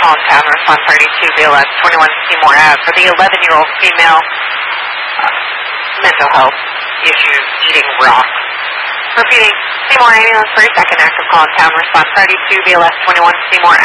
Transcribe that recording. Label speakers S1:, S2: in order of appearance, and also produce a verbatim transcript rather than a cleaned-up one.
S1: call in town. Respond party two B L S twenty-one Seymour Ave for the eleven-year-old female uh, mental health issues, eating rocks. Repeating, Seymour ambulance for a second active call in town. Respond party two B L S twenty-one Seymour Ave.